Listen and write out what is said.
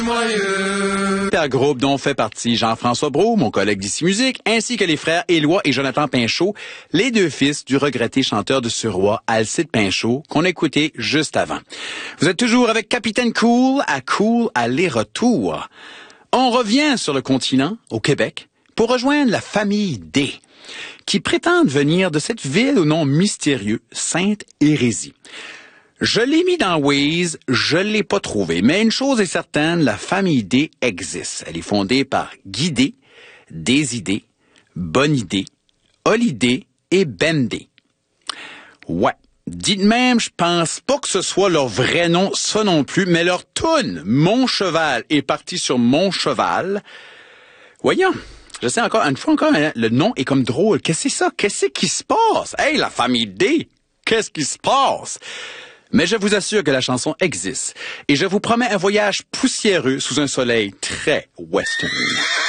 Un groupe dont fait partie Jean-François Brault, mon collègue d'ici Musique, ainsi que les frères Éloi et Jonathan Pinchot, les deux fils du regretté chanteur de Suroît, Alcide Pinchot, qu'on a écouté juste avant. Vous êtes toujours avec Capitaine Cool aller-retour. On revient sur le continent, au Québec, pour rejoindre la famille D, qui prétendent venir de cette ville au nom mystérieux, Sainte-Hérésie. Je l'ai mis dans Waze, je l'ai pas trouvé. Mais une chose est certaine, la famille D existe. Elle est fondée par Guy D, Désidé, Bonidé, Holidé et Bendé. Ouais. Dites même, je pense pas que ce soit leur vrai nom, ça non plus, mais leur toune, Mon cheval, est parti sur Mon cheval. Voyons. Je sais encore, une fois encore, le nom est comme drôle. Qu'est-ce que c'est ça? Qu'est-ce qui se passe? Hey, la famille D! Qu'est-ce qui se passe? Mais je vous assure que la chanson existe. Et je vous promets un voyage poussiéreux sous un soleil très western.